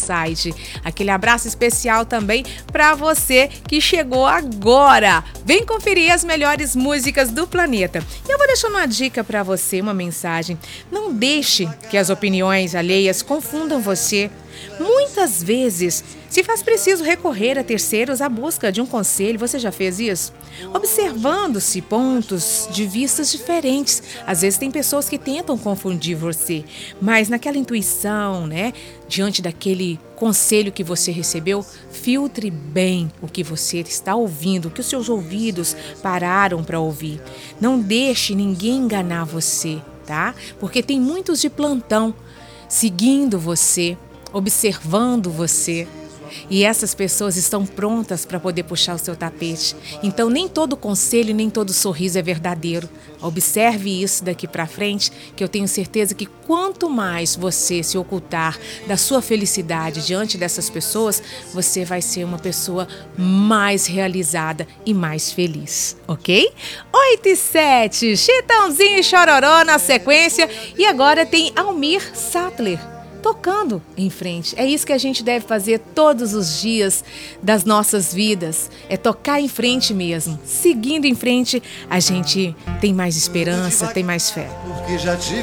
site. Aquele abraço especial também para você que chegou agora. Vem conferir as melhores músicas do planeta. E eu vou deixar uma dica para você, uma mensagem. Não deixe que as opiniões alheias confundam você. Muitas vezes se faz preciso recorrer a terceiros à busca de um conselho. Você já fez isso? Observando-se pontos de vistas diferentes. Às vezes tem pessoas que tentam confundir você, mas naquela intuição, né? Diante daquele conselho que você recebeu, filtre bem o que você está ouvindo, o que os seus ouvidos pararam para ouvir. Não deixe ninguém enganar você, tá? Porque tem muitos de plantão seguindo você, observando você. E essas pessoas estão prontas para poder puxar o seu tapete. Então, nem todo conselho, nem todo sorriso é verdadeiro. Observe isso daqui para frente, que eu tenho certeza que quanto mais você se ocultar da sua felicidade diante dessas pessoas, você vai ser uma pessoa mais realizada e mais feliz, ok? 8h07, Chitãozinho e Chororó na sequência. E agora tem Almir Sattler tocando em frente. É isso que a gente deve fazer todos os dias das nossas vidas. É tocar em frente mesmo. Seguindo em frente, a gente tem mais esperança, tem mais fé. Porque já te